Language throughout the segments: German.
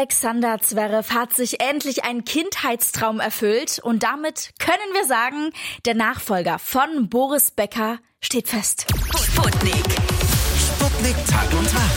Alexander Zverev hat sich endlich ein Kindheitstraum erfüllt und damit können wir sagen, der Nachfolger von Boris Becker steht fest. Sputnik Tag und Tag.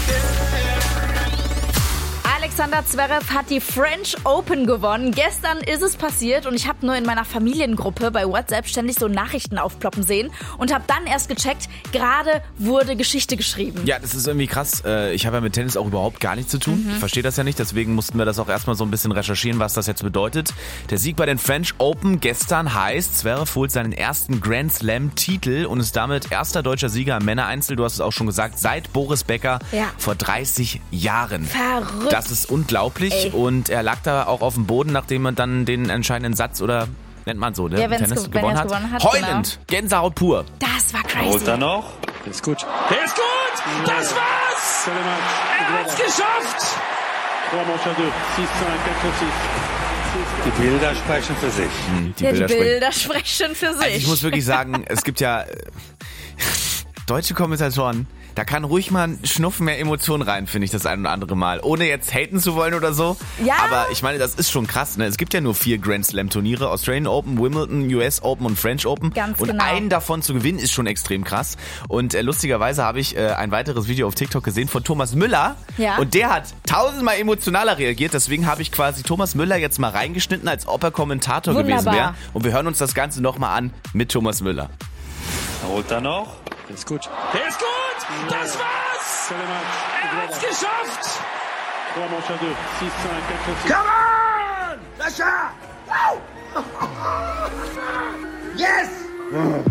Alexander Zverev hat die French Open gewonnen. Gestern ist es passiert und ich habe nur in meiner Familiengruppe bei WhatsApp ständig so Nachrichten aufploppen sehen und habe dann erst gecheckt, gerade wurde Geschichte geschrieben. Ja, das ist irgendwie krass. Ich habe ja mit Tennis auch überhaupt gar nichts zu tun. Ich verstehe das ja nicht, deswegen mussten wir das auch erstmal so ein bisschen recherchieren, was das jetzt bedeutet. Der Sieg bei den French Open gestern heißt, Zverev holt seinen ersten Grand Slam Titel und ist damit erster deutscher Sieger im Männereinzel, du hast es auch schon gesagt, seit Boris Becker vor 30 Jahren. Verrückt. Das ist unglaublich. Ey. Und er lag da auch auf dem Boden, nachdem man dann den entscheidenden Satz oder nennt man so, Ja, im Tennis wenn gewonnen er's hat. gewonnen hat, Heulend, Gänsehaut pur. Das war crazy. Holt er noch? Der ist gut. Der ist gut! Das war's! Er hat's geschafft! Die Bilder sprechen für sich. Die Bilder sprechen für sich. Also ich muss wirklich sagen, es gibt ja deutsche Kommentatoren, da kann ruhig mal ein Schnuffen mehr Emotionen rein, finde ich, das ein oder andere Mal. Ohne jetzt haten zu wollen oder so. Ja. Aber ich meine, das ist schon krass, ne? Es gibt ja nur 4 Grand Slam Turniere. Australian Open, Wimbledon, US Open und French Open. Ganz und genau. einen davon zu gewinnen, ist schon extrem krass. Und lustigerweise habe ich ein weiteres Video auf TikTok gesehen von Thomas Müller. Ja. Und der hat 1000-mal emotionaler reagiert. Deswegen habe ich quasi Thomas Müller jetzt mal reingeschnitten, als ob er Kommentator gewesen wäre. Und wir hören uns das Ganze nochmal an mit Thomas Müller. Holt er noch? Der ist gut. Der ist gut! Das war's! Er hat's geschafft! Come on! Sascha! Yes!